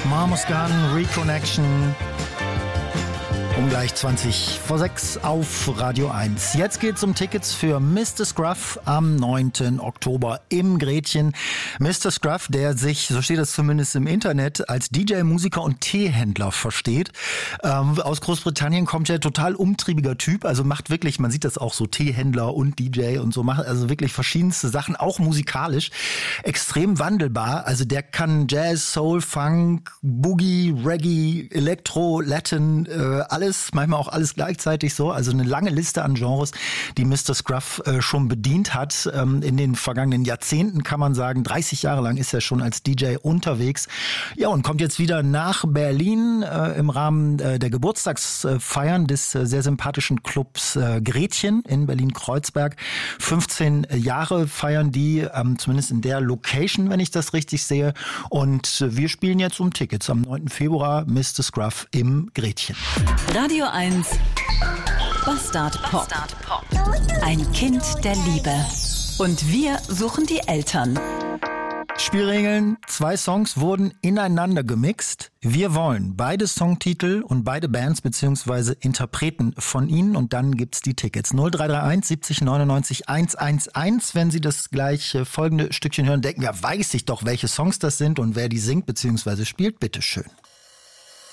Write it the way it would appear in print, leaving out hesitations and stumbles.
Mama's Gun, Reconnection. Um gleich 6:20 auf Radio 1. Jetzt geht's um Tickets für Mr. Scruff am 9. Oktober im Gretchen. Mr. Scruff, der sich, so steht das zumindest im Internet, als DJ, Musiker und Teehändler versteht. Aus Großbritannien kommt er, total umtriebiger Typ, also macht wirklich, man sieht das auch so, Teehändler und DJ und so, macht also wirklich verschiedenste Sachen, auch musikalisch, extrem wandelbar. Also der kann Jazz, Soul, Funk, Boogie, Reggae, Elektro, Latin, alles, manchmal auch alles gleichzeitig so. Also eine lange Liste an Genres, die Mr. Scruff schon bedient hat. In den vergangenen Jahrzehnten kann man sagen, 30 Jahre lang ist er schon als DJ unterwegs. Ja, und kommt jetzt wieder nach Berlin im Rahmen der Geburtstagsfeiern des sehr sympathischen Clubs Gretchen in Berlin-Kreuzberg. 15 Jahre feiern die, zumindest in der Location, wenn ich das richtig sehe. Und wir spielen jetzt um Tickets am 9. Februar Mr. Scruff im Gretchen. Radio 1 Bastard Pop. Ein Kind der Liebe. Und wir suchen die Eltern. Spielregeln: 2 Songs wurden ineinander gemixt. Wir wollen beide Songtitel und beide Bands bzw. Interpreten von ihnen und dann gibt's die Tickets. 0331 70 99 111. Wenn Sie das gleich folgende Stückchen hören, denken, ja, weiß ich doch, welche Songs das sind und wer die singt bzw. spielt. Bitteschön.